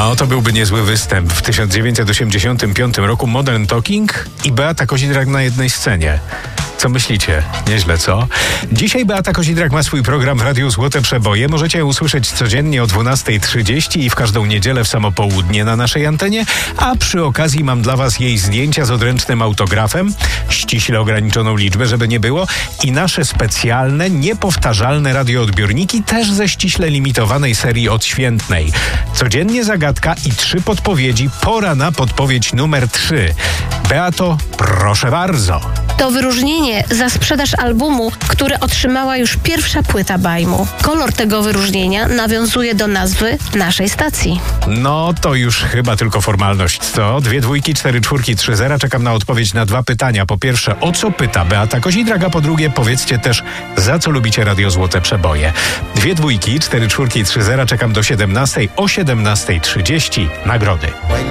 No, to byłby niezły występ. W 1985 roku Modern Talking i Beata Kozidrak na jednej scenie. Co myślicie? Nieźle, co? Dzisiaj Beata Kozidrak ma swój program w Radiu Złote Przeboje. Możecie ją usłyszeć codziennie o 12:30 i w każdą niedzielę w samo południe na naszej antenie. A przy okazji mam dla was jej zdjęcia z odręcznym autografem, ściśle ograniczoną liczbę, żeby nie było, i nasze specjalne, niepowtarzalne radioodbiorniki też ze ściśle limitowanej serii odświętnej. Codziennie zagadka i 3 podpowiedzi. Pora na podpowiedź numer 3. Beato, proszę bardzo. To wyróżnienie za sprzedaż albumu, który otrzymała już pierwsza płyta Bajmu. Kolor tego wyróżnienia nawiązuje do nazwy naszej stacji. No to już chyba tylko formalność, co? 2 dwójki, 4 czwórki, 3 zera. Czekam na odpowiedź na 2 pytania. Po pierwsze, o co pyta Beata Kozidrak, a po drugie, powiedzcie też, za co lubicie Radio Złote Przeboje. 2 dwójki, 4 czwórki, 3 zera. Czekam do 17:00. O 17:30 nagrody.